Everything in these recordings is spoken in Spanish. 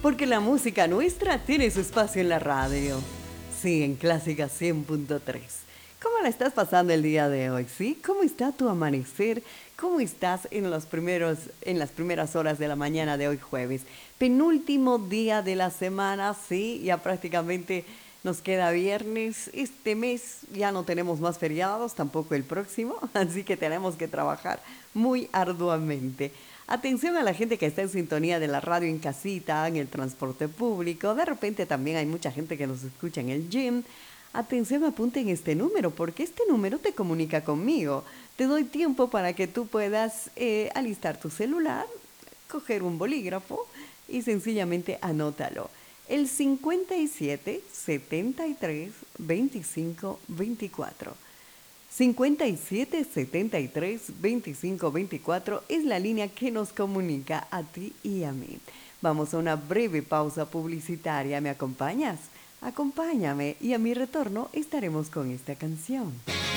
porque la música nuestra tiene su espacio en la radio. Sí, en Clásica 100.3. ¿Cómo la estás pasando el día de hoy? ¿Sí? ¿Cómo está tu amanecer? ¿Cómo estás en las primeras horas de la mañana de hoy jueves? Penúltimo día de la semana, sí, ya prácticamente nos queda viernes. Este mes ya no tenemos más feriados, tampoco el próximo, así que tenemos que trabajar muy arduamente. Atención a la gente que está en sintonía de la radio en casita, en el transporte público. De repente también hay mucha gente que nos escucha en el gym. Atención, apunten este número, porque este número te comunica conmigo. Te doy tiempo para que tú puedas alistar tu celular, coger un bolígrafo y sencillamente anótalo. El 57 73 25 24. 57 73 25 24 es la línea que nos comunica a ti y a mí. Vamos a una breve pausa publicitaria. ¿Me acompañas? Acompáñame y a mi retorno estaremos con esta canción.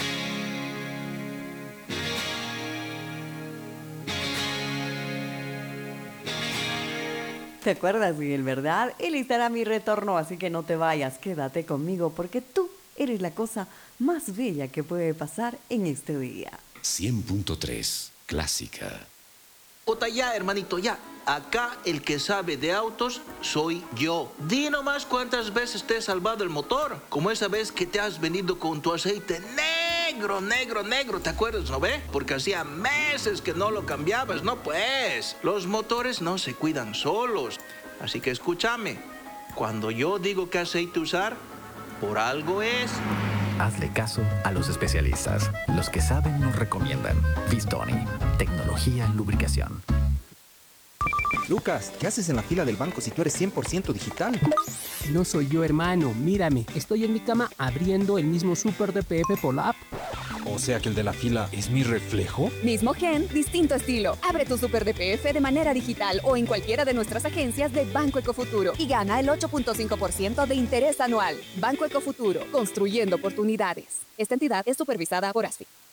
¿Te acuerdas, Miguel, verdad? Él estará a mi retorno, así que no te vayas, quédate conmigo porque tú eres la cosa más bella que puede pasar en este día. 100.3 Clásica. Ota ya, hermanito, ya. Acá el que sabe de autos soy yo. Di nomás cuántas veces te he salvado el motor. Como esa vez que te has venido con tu aceite negro, negro, negro. ¿Te acuerdas, no ve? Porque hacía meses que no lo cambiabas, ¿no? Pues, los motores no se cuidan solos. Así que escúchame. Cuando yo digo qué aceite usar, por algo es. Hazle caso a los especialistas. Los que saben nos recomiendan. Vistoni, tecnología en lubricación. Lucas, ¿qué haces en la fila del banco si tú eres 100% digital? No soy yo, hermano. Mírame, estoy en mi cama abriendo el mismo Super DPF por la app. O sea que el de la fila es mi reflejo. Mismo gen, distinto estilo. Abre tu Super DPF de manera digital o en cualquiera de nuestras agencias de Banco Ecofuturo y gana el 8.5% de interés anual. Banco Ecofuturo, construyendo oportunidades. Esta entidad es supervisada por ASFI.